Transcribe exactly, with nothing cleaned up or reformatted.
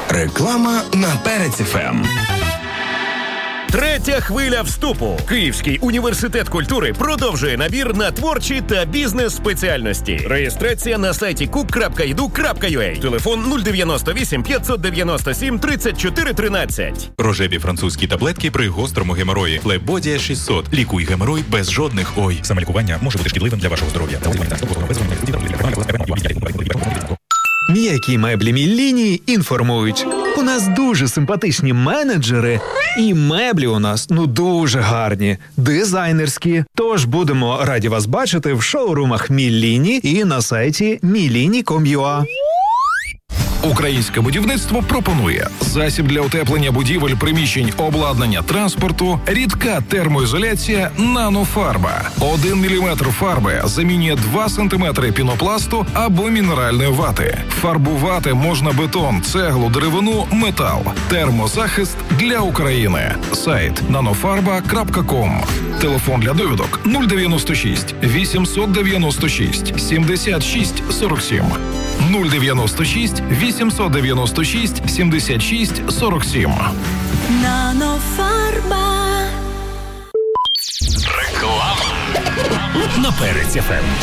Реклама на Перець еф ем. Третя хвиля вступу. Київський університет культури продовжує набір на творчі та бізнес-спеціальності. Реєстрація на сайті куб крапка і ді ю крапка ю а. Телефон нуль дев'яносто вісім п'ятсот дев'яносто сім тридцять чотири тринадцять. Рожеві французькі таблетки при гострому геморої. Флебодія шістсот. Лікуй геморой без жодних ой. Самолікування може бути шкідливим для вашого здоров'я. М'які меблі Мілліні інформують. У нас дуже симпатичні менеджери, і меблі у нас, ну, дуже гарні, дизайнерські. Тож будемо раді вас бачити в шоурумах Мілліні і на сайті міліні крапка ком крапка ю а. Українське будівництво пропонує засіб для утеплення будівель, приміщень, обладнання, транспорту, рідка термоізоляція «Нанофарба». Один міліметр фарби замінює два сантиметри пінопласту або мінеральної вати. Фарбувати можна бетон, цеглу, деревину, метал. Термозахист для України. Сайт нанофарба крапка ком. Телефон для довідок нуль дев'яносто шість вісімсот дев'яносто шість сімдесят шість сорок сім. нуль дев'яносто шість вісімсот дев'яносто шість сімдесят шість сорок сім. Нанофарба. На Перець еф ем.